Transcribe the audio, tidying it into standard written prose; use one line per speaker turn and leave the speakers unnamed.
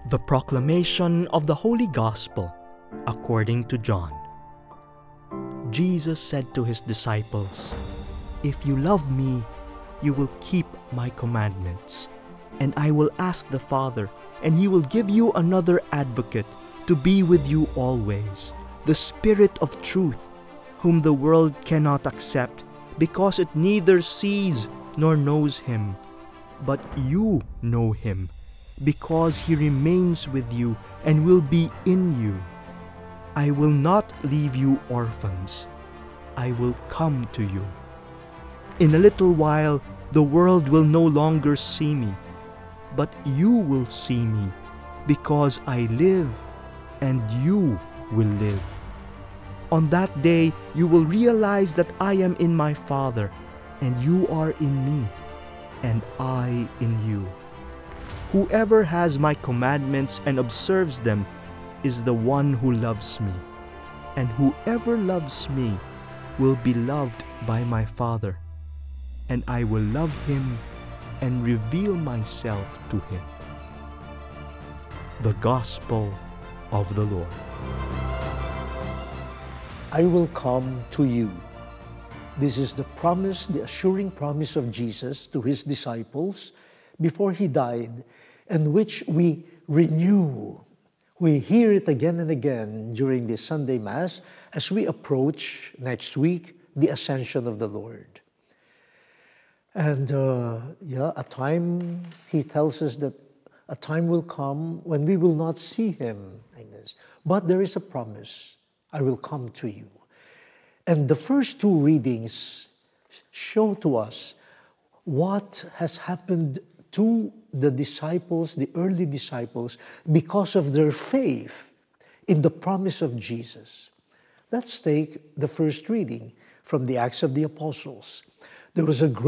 The proclamation of the Holy Gospel according to John. Jesus said to his disciples, "If you love me, you will keep my commandments, and I will ask the Father, and he will give you another advocate to be with you always, the Spirit of truth, whom the world cannot accept, because it neither sees nor knows him. But you know him, because he remains with you and will be in you. I will not leave you orphans. I will come to you. In a little while, the world will no longer see me, but you will see me, because I live, and you will live. On that day, you will realize that I am in my Father, and you are in me, and I in you. Whoever has my commandments and observes them is the one who loves me, and whoever loves me will be loved by my Father, and I will love him and reveal myself to him." The Gospel of the Lord.
I will come to you. This is the promise, the assuring promise of Jesus to his disciples before he died, and which we renew. We hear it again and again during the Sunday Mass as we approach next week the Ascension of the Lord. And a time, he tells us that a time will come when we will not see him like this. But there is a promise, I will come to you. And the first two readings show to us what has happened to the disciples, the early disciples, because of their faith in the promise of Jesus. Let's take the first reading from the Acts of the Apostles. There was a great